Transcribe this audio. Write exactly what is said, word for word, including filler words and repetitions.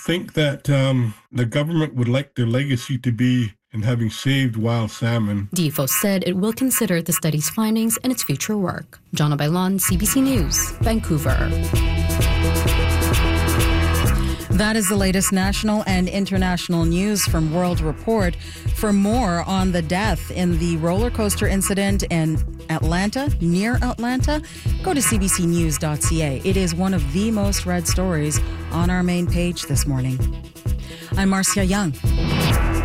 think that um, the government would like their legacy to be in having saved wild salmon. DFO said it will consider the study's findings and its future work. Jonna Bailon, C B C News, Vancouver. That is the latest national and international news from World Report. For more on the death in the roller coaster incident in Atlanta, near Atlanta, go to c b c news dot c a. It is one of the most read stories on our main page this morning. I'm Marcia Young.